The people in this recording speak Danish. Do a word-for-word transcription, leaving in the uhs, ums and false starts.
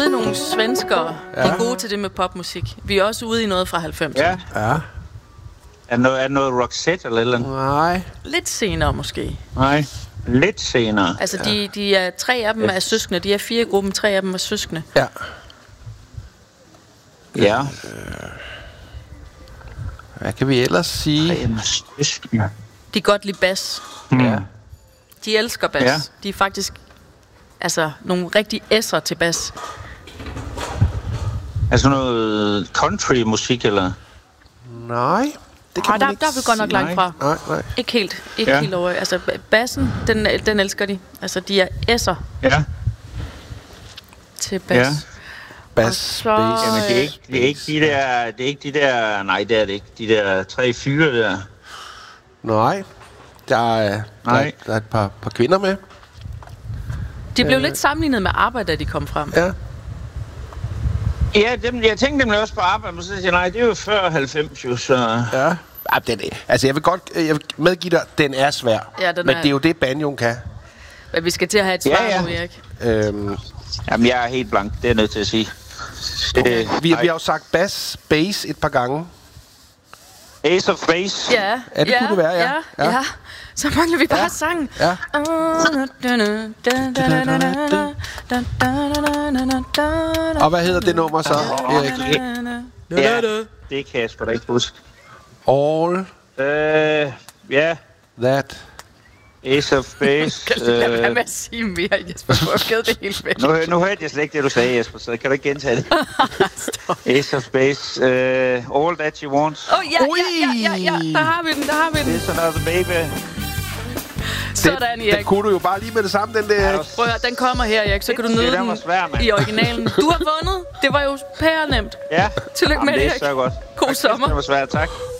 fundet nogle svenskere, ja. Der er gode til det med popmusik. Vi er også ude i noget fra halvfemserne. Ja. Ja. Er det noget, er det noget Roxette eller eller andet? Nej. Lidt senere måske. Nej. Lidt senere. Altså, ja. de, de er tre af dem yes. er søskende. De er fire i gruppen, tre af dem er søskende. Ja. Ja. Hvad kan vi ellers sige? Tre er søskende. De kan godt lide bas. Hmm. Ja. De elsker bas. Ja. De er faktisk altså nogle rigtig esser til bas. Altså noget country-musik, eller? Nej. Det kan Ej, der, der er vi godt nok langt fra. Nej, nej. Ikke helt, ikke ja. helt over. Altså, bassen, den, den elsker de. Altså, de er esser. Ja. Til bas. Ja. Bass, så, bass. Jamen, det er ikke, det er ikke de der, det er ikke de der, nej, det er det ikke. De der tre fyre der. Nej. Der er, nej. Der, der er et par, par kvinder med. De blev øh. lidt sammenlignet med ABBA, da de kom frem. Ja. Ja, dem, jeg tænkte nemlig også på ABBA, men så siger jeg, nej, det er jo før halvfems, jo, så... Ja. Ja, den er, altså, jeg vil godt jeg vil medgive dig, den er svær. Ja, den men er... det er jo det, banjoen kan. Men vi skal til at have et svar ja, ja. nu, Erik. Øhm... Jamen, jeg er helt blank, det er nødt til at sige. Okay. Øh, vi, vi har jo sagt bass, bass et par gange. Ace of Base. Ja, ja, det ja, kunne det være, ja. Ja, ja. ja. Så mangler vi bare ja. sangen. Ja. Og hvad hedder det nummer så, Erik? Ja, det kan jeg sgu da ikke huske. All... Øh, ja. That... Ace of Base. Kan du lade være med at sige mere, Jesper? Du har givet det helt væk. Nu, nu hørte jeg slet ikke det, du sagde, Jesper, så kan du ikke gentage det? Ace of Base. Uh, All That You Want. Åh, oh, ja, ja, ja, ja, ja. Der har vi den, der har vi den. This Another Baby. Sådan, Erik. Den kunne du jo bare lige med det samme, den der. Prøv at høre, den kommer her, Erik. Så kan du nyde den svær, i originalen. Du har vundet. Det var jo pærenemt. Ja. Tillykke med det, Erik. Det er så godt. God tak, sommer. Det var svært, tak.